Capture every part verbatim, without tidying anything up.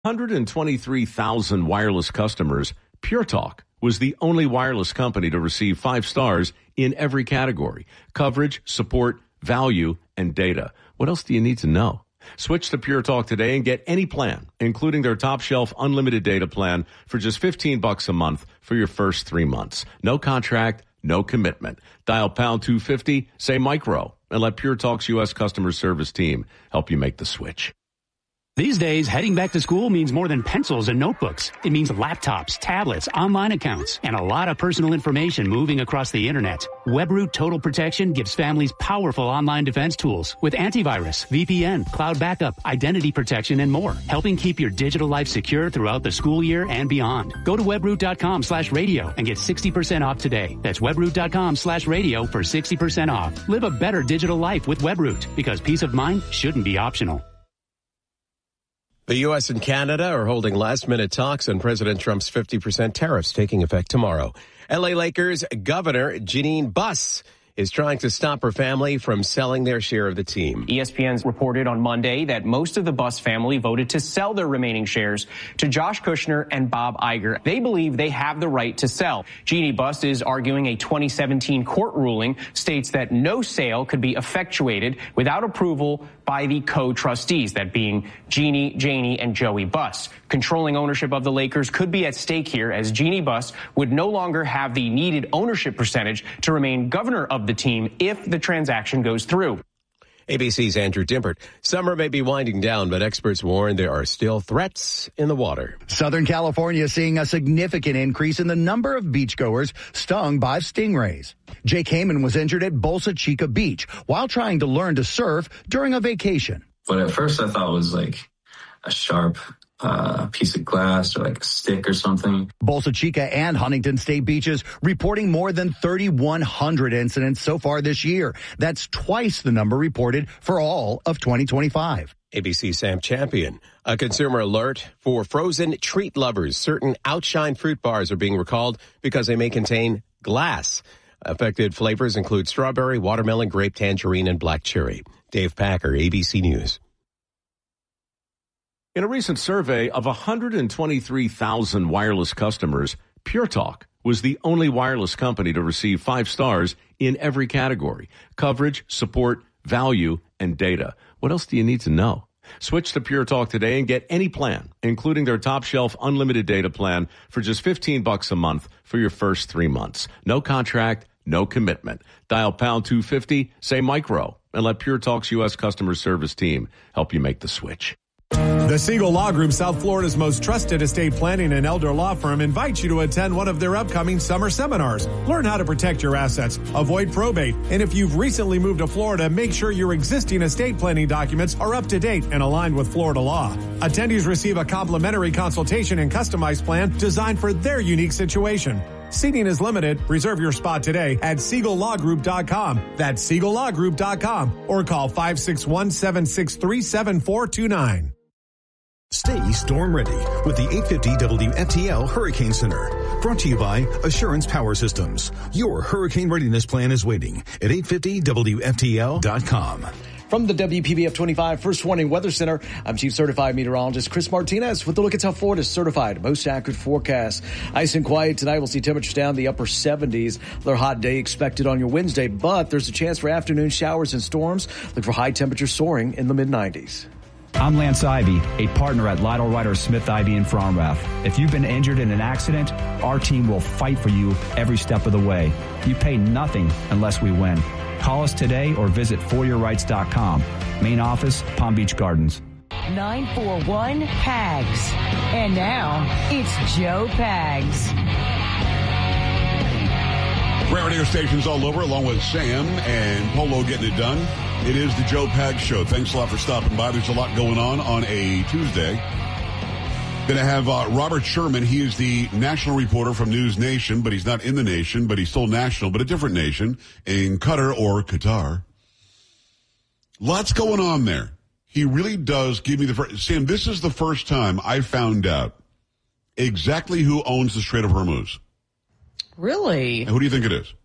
one hundred twenty-three thousand wireless customers, Pure Talk was the only wireless company to receive five stars in every category: coverage, support, value, and data. What else do you need to know? Switch to Pure Talk today and get any plan, including their top shelf unlimited data plan, for just fifteen bucks a month for your first three months. No contract, no commitment. Dial pound two fifty, say micro, and let Pure Talk's U S customer service team help you make the switch. These days, heading back to school means more than pencils and notebooks. It means laptops, tablets, online accounts, and a lot of personal information moving across the internet. WebRoot Total Protection gives families powerful online defense tools with antivirus, V P N, cloud backup, identity protection, and more, helping keep your digital life secure throughout the school year and beyond. Go to webroot.com slash radio and get sixty percent off today. That's webroot.com slash radio for sixty percent off. Live a better digital life with WebRoot, because peace of mind shouldn't be optional. The U S and Canada are holding last-minute talks on President Trump's fifty percent tariffs taking effect tomorrow. L A Lakers Governor Jeanine Buss is trying to stop her family from selling their share of the team. E S P N's reported on Monday that most of the Buss family voted to sell their remaining shares to Josh Kushner and Bob Iger. They believe they have the right to sell. Jeannie Buss is arguing a twenty seventeen court ruling states that no sale could be effectuated without approval by the co-trustees, that being Jeannie, Janie, and Joey Buss. Controlling ownership of the Lakers could be at stake here, as Jeannie Buss would no longer have the needed ownership percentage to remain governor of the team if the transaction goes through. A B C's Andrew Dimpert. Summer may be winding down, but experts warn there are still threats in the water. Southern California seeing a significant increase in the number of beachgoers stung by stingrays. Jake Heyman was injured at Bolsa Chica Beach while trying to learn to surf during a vacation. What at first I thought was like a sharp uh, piece of glass or like a stick or something. Bolsa Chica and Huntington State beaches reporting more than thirty-one hundred incidents so far this year. That's twice the number reported for all of twenty twenty-five. A B C Sam Champion. A consumer alert for frozen treat lovers. Certain Outshine fruit bars are being recalled because they may contain glass. Affected flavors include strawberry, watermelon, grape, tangerine, and black cherry. Dave Packer, A B C News. In a recent survey of one hundred twenty-three thousand wireless customers, Pure Talk was the only wireless company to receive five stars in every category: coverage, support, value, and data. What else do you need to know? Switch to Pure Talk today and get any plan, including their top shelf unlimited data plan, for just fifteen bucks a month for your first three months. No contract, no commitment. Dial pound two fifty, say micro, and let Pure Talk's U S customer service team help you make the switch. The Siegel Law Group, South Florida's most trusted estate planning and elder law firm, invites you to attend one of their upcoming summer seminars. Learn how to protect your assets, avoid probate, and if you've recently moved to Florida, make sure your existing estate planning documents are up to date and aligned with Florida law. Attendees receive a complimentary consultation and customized plan designed for their unique situation. Seating is limited. Reserve your spot today at Siegel Law Group dot com. That's Siegel Law Group dot com, or call five six one, seven six three, seven four two nine. Stay storm ready with the eight fifty W F T L Hurricane Center. Brought to you by Assurance Power Systems. Your hurricane readiness plan is waiting at eight fifty W F T L dot com. From the W P B F twenty-five First Warning Weather Center, I'm Chief Certified Meteorologist Chris Martinez with a look at South Florida's certified most accurate forecast. Ice and quiet tonight. We'll see temperatures down the upper seventies. Another hot day expected on your Wednesday, but there's a chance for afternoon showers and storms. Look for high temperatures soaring in the mid nineties. I'm Lance Ivy, a partner at Lytle Ryder Smith Ivy in Fromrath. If you've been injured in an accident, our team will fight for you every step of the way. You pay nothing unless we win. Call us today or visit for your rights dot com. Main office, Palm Beach Gardens. nine four one P A G S. And now, it's Joe Pags. Great radio stations all over, along with Sam and Polo getting it done. It is the Joe Pags Show. Thanks a lot for stopping by. There's a lot going on on a Tuesday. Going to have uh, Robert Sherman. He is the national reporter from News Nation, but he's not in the nation, but he's still national, but a different nation in Qatar or Qatar. Lots going on there. He really does give me the first. Sam, this is the first time I found out exactly who owns the Strait of Hormuz. Really? And who do you think it is?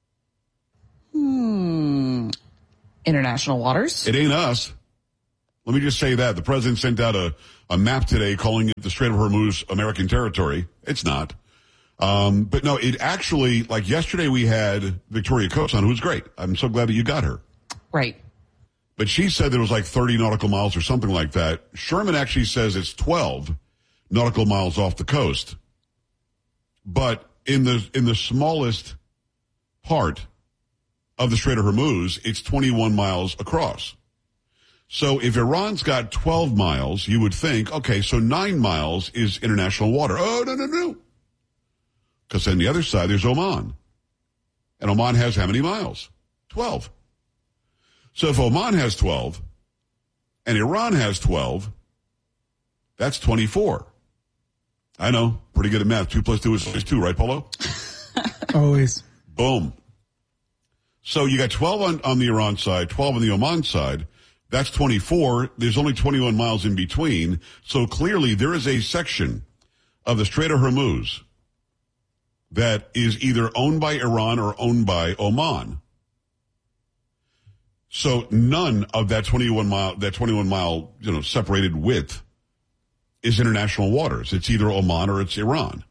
Hmm. International waters? It ain't us. Let me just say that. The president sent out a a map today calling it the Strait of Hormuz American territory. It's not. Um, but no, it actually, like yesterday we had Victoria Coates on, who's great. I'm so glad that you got her. Right. But she said there was like thirty nautical miles or something like that. Sherman actually says it's twelve nautical miles off the coast. But in the in the smallest part of the Strait of Hormuz, it's twenty-one miles across. So if Iran's got twelve miles, you would think, okay, so nine miles is international water. Oh, no, no, no. Because on the other side, there's Oman. And Oman has how many miles? twelve. So if Oman has twelve and Iran has twelve, that's twenty-four. I know, pretty good at math. Two plus two is two, right, Polo? Always. Boom. So you got twelve on, on the Iran side, twelve on the Oman side. That's twenty-four. There's only twenty-one miles in between. So clearly there is a section of the Strait of Hormuz that is either owned by Iran or owned by Oman. So none of that twenty-one mile, that twenty-one mile, you know, separated width is international waters. It's either Oman or it's Iran.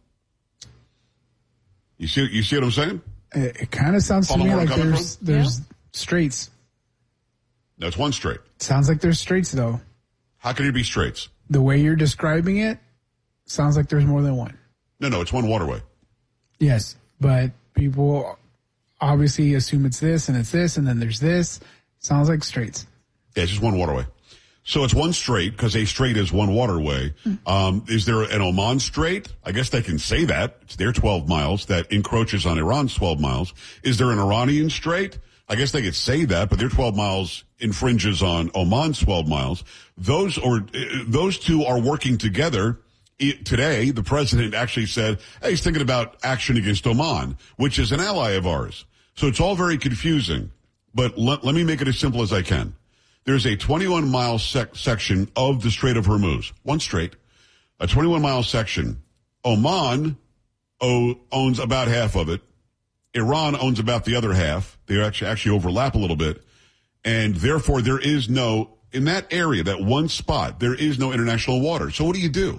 You see, you see what I'm saying? It, it kind of sounds Follow to me where I'm like coming there's from? there's Yeah. straits. That's one strait. Sounds like there's straits though. How can it be straits? The way you're describing it sounds like there's more than one. No, no, it's one waterway. Yes, but people obviously assume it's this and it's this and then there's this. Sounds like straits. Yeah, it's just one waterway. So it's one strait because a strait is one waterway. Um, is there an Oman Strait? I guess they can say that. It's their twelve miles that encroaches on Iran's twelve miles. Is there an Iranian Strait? I guess they could say that, but their twelve miles infringes on Oman's twelve miles. Those or uh, those two are working together. It, today, the president actually said, hey, he's thinking about action against Oman, which is an ally of ours. So it's all very confusing. But let, let me make it as simple as I can. There's a twenty-one mile sec- section of the Strait of Hormuz, one strait, a twenty-one mile section. Oman o- owns about half of it. Iran owns about the other half. They actually, actually overlap a little bit. And therefore, there is no, in that area, that one spot, there is no international water. So what do you do?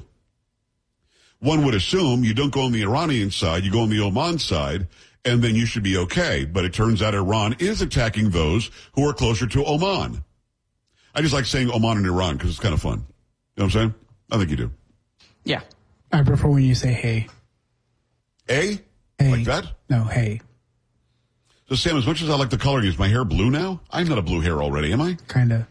One would assume you don't go on the Iranian side, you go on the Oman side, and then you should be okay. But it turns out Iran is attacking those who are closer to Oman. I just like saying Oman and Iran because it's kind of fun. You know what I'm saying? I think you do. Yeah. I prefer when you say hey. A? Hey. Like that? No, hey. So, Sam, as much as I like the coloring, is my hair blue now? I'm not a blue hair already, am I? Kind of.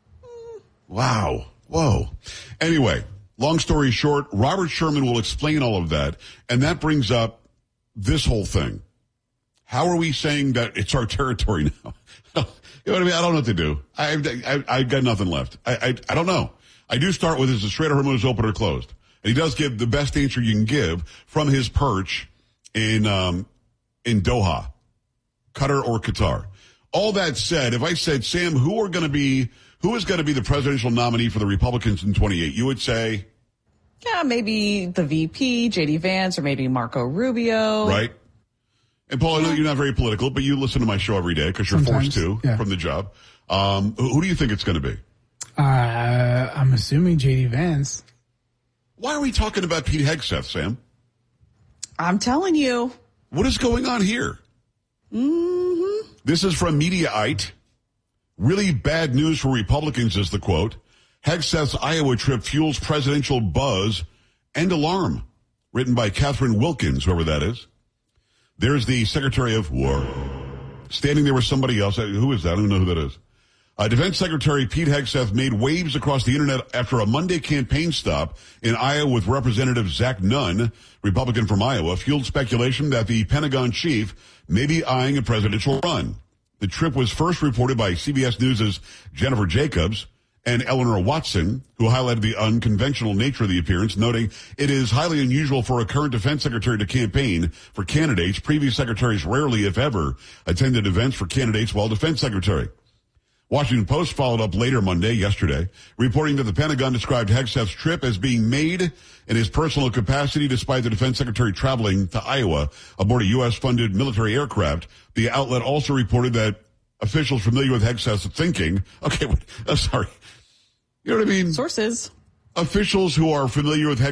Wow. Whoa. Anyway, long story short, Robert Sherman will explain all of that, and that brings up this whole thing. How are we saying that it's our territory now? You know what I mean? I don't know what to do. I've, I, I've got nothing left. I, I, I don't know. I do start with, is the Strait of Hormuz open or closed? And he does give the best answer you can give from his perch in, um, in Doha, Qatar or Qatar. All that said, if I said, Sam, who are going to be, who is going to be the presidential nominee for the Republicans in twenty-eight? You would say? Yeah, maybe the V P, J D Vance, or maybe Marco Rubio. Right. And Paul, I know you're not very political, but you listen to my show every day because you're Sometimes, forced to yeah. from the job. Um, who, who do you think it's going to be? Uh, I'm assuming J D Vance. Why are we talking about Pete Hegseth, Sam? I'm telling you. What is going on here? Mm-hmm. This is from Mediaite. Really bad news for Republicans is the quote. Hegseth's Iowa trip fuels presidential buzz and alarm. Written by Catherine Wilkins, whoever that is. There's the Secretary of War. Standing there with somebody else. Who is that? I don't know who that is. Uh, Defense Secretary Pete Hegseth made waves across the internet after a Monday campaign stop in Iowa with Representative Zach Nunn, Republican from Iowa, fueled speculation that the Pentagon chief may be eyeing a presidential run. The trip was first reported by C B S News' Jennifer Jacobs and Eleanor Watson, who highlighted the unconventional nature of the appearance, noting it is highly unusual for a current defense secretary to campaign for candidates. Previous secretaries rarely, if ever, attended events for candidates while defense secretary. Washington Post followed up later Monday, yesterday, reporting that the Pentagon described Hegseth's trip as being made in his personal capacity despite the defense secretary traveling to Iowa aboard a U S-funded military aircraft. The outlet also reported that officials familiar with Hegseth's thinking, okay, I'm sorry, you know what I mean? Sources. Officials who are familiar with